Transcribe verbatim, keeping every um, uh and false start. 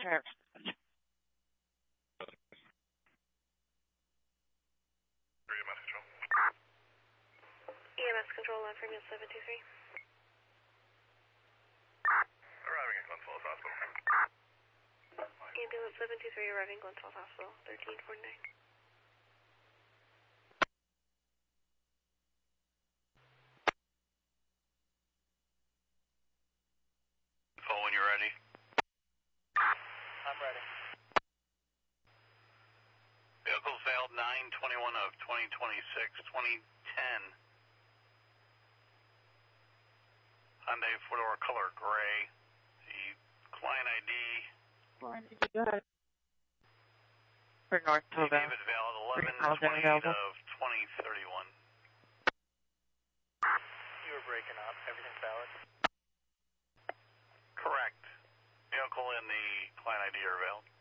Sure. E M S control line from seven two three. Arriving at Glen Falls Hospital. Ambulance seven two three arriving Glen Falls Hospital, thirteen forty-nine. Phone when you're ready. I'm ready. Vehicles failed nine twenty-one of twenty twenty-six, twenty ten. Hyundai four-door color gray. The client I D. Lauren, did you go ahead? For North Toga. David valid eleven twenty-eight of twenty thirty-one. You were breaking up. Everything valid? Correct. Vehicle in the client I D are valid.